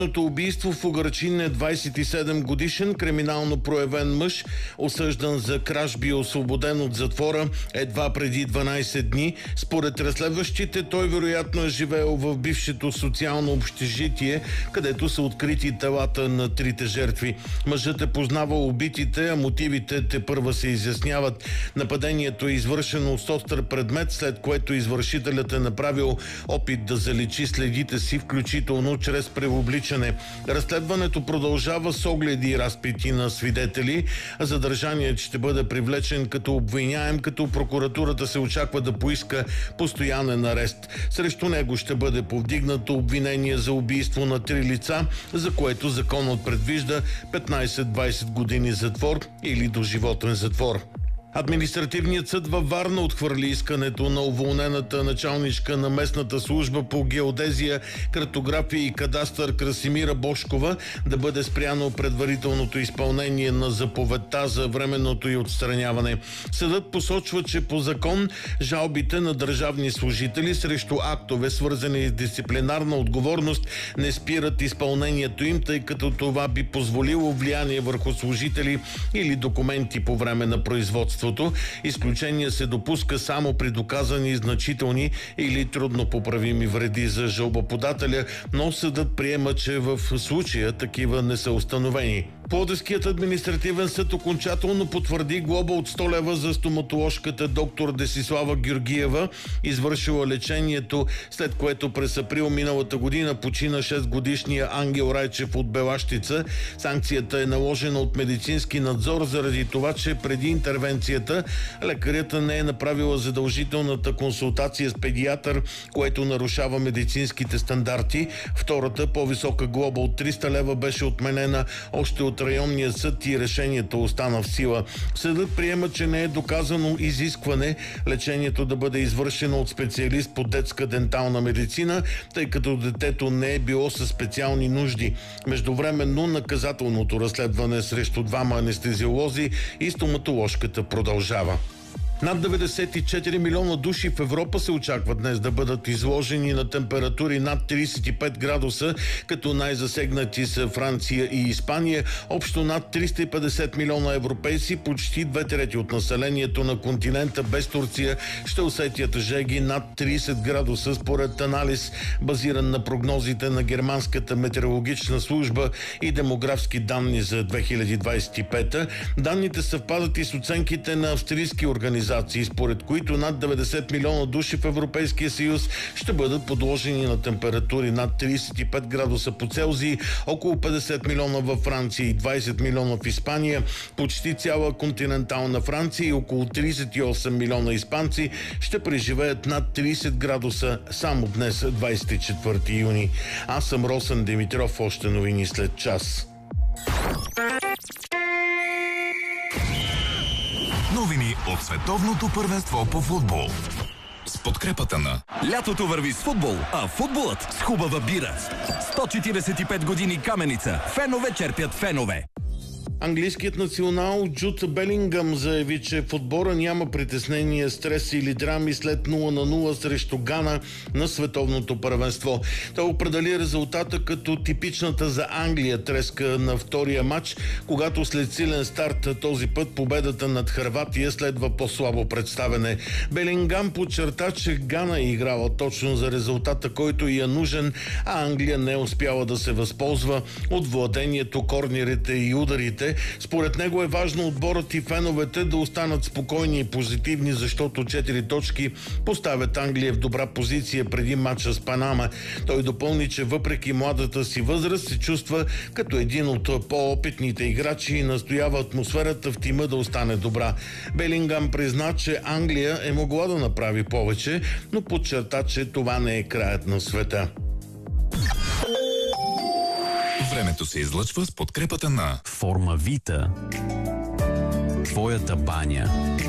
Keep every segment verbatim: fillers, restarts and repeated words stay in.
Убийство в Угърчин е двадесет и седем годишен криминално проявен мъж, осъждан за кражби и освободен от затвора едва преди дванадесет дни. Според разследващите, той вероятно е живеел в бившето социално общежитие, където са открити телата на трите жертви. Мъжът е познавал убитите, а мотивите тепърва се изясняват. Нападението е извършено с остър предмет, след което извършителят е направил опит да заличи следите си, включително чрез преобличане. Разследването продължава с огледи и разпити на свидетели. Задържаният ще бъде привлечен като обвиняем, като прокуратурата се очаква да поиска постоянен арест. Срещу него ще бъде повдигнато обвинение за убийство на три лица, за което законът предвижда петнадесет-двадесет години затвор или доживотен затвор. Административният съд във Варна отхвърли искането на уволнената началничка на местната служба по геодезия, картография и кадастър Красимира Бошкова да бъде спряно предварителното изпълнение на заповедта за временното й отстраняване. Съдът посочва, че по закон жалбите на държавни служители срещу актове, свързани с дисциплинарна отговорност, не спират изпълнението им, тъй като това би позволило влияние върху служители или документи по време на производство. Изключение се допуска само при доказани значителни или трудно поправими вреди за жалбоподателя, но съдът приема, че в случая такива не са установени. Пловдивският административен съд окончателно потвърди глоба от сто лева за стоматоложката доктор Десислава Георгиева, извършила лечението, след което през април миналата година почина шестгодишния Ангел Райчев от Белащица. Санкцията е наложена от медицински надзор заради това, че преди интервенцията лекарята не е направила задължителната консултация с педиатър, което нарушава медицинските стандарти. Втората, по-висока глоба от триста лева беше отменена още от районния съд и решението остана в сила. Съдът приема, че не е доказано изискване лечението да бъде извършено от специалист по детска дентална медицина, тъй като детето не е било със специални нужди. Междувременно наказателното разследване срещу двама анестезиолози и стоматоложката продължава. Над деветдесет и четири милиона души в Европа се очакват днес да бъдат изложени на температури над тридесет и пет градуса, като най-засегнати са Франция и Испания. Общо над триста и петдесет милиона европейци, почти две трети от населението на континента без Турция, ще усетят жеги над тридесет градуса, според анализ, базиран на прогнозите на германската метеорологична служба и демографски данни за две хиляди двадесет и пета. Данните съвпадат и с оценките на австрийски организации, според които над деветдесет милиона души в Европейския съюз ще бъдат подложени на температури над тридесет и пет градуса по Целзий, около петдесет милиона във Франция и двадесет милиона в Испания. Почти цяла континентална Франция и около тридесет и осем милиона испанци ще преживеят над тридесет градуса само днес, двадесет и четвърти юни. Аз съм Росен Димитров, още новини след час. Новини от световното първенство по футбол. С подкрепата на... Лятото върви с футбол, а футболът с хубава бира. сто четиридесет и пет години Каменица. Фенове черпят фенове. Английският национал Джуд Белингъм заяви, че в отбора няма притеснения, стрес или драми след нула на нула срещу Гана на световното първенство. Той определи резултата като типичната за Англия треска на втория матч, когато след силен старт този път победата над Хърватия следва по-слабо представене. Белингъм подчерта, че Гана е играла точно за резултата, който и е нужен, а Англия не е успяла да се възползва от владението, корнерите и ударите. Според него е важно отборът и феновете да останат спокойни и позитивни, защото четири точки поставят Англия в добра позиция преди матча с Панама. Той допълни, че въпреки младата си възраст се чувства като един от по-опитните играчи и настоява атмосферата в тима да остане добра. Белингъм призна, че Англия е могла да направи повече, но подчерта, че това не е краят на света. Времето се излъчва с подкрепата на Формавита. Твоята баня.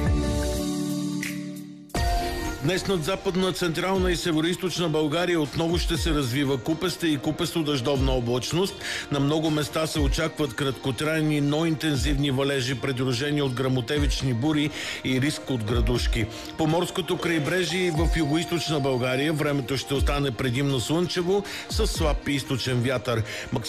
Днес над Западна, Централна и Североизточна България отново ще се развива купеста и купесто-дъждовна облачност. На много места се очакват краткотрайни, но интензивни валежи, придружени от гръмотевични бури и риск от градушки. По морското крайбрежие и в Югоизточна България времето ще остане предимно слънчево с слаб източен вятър.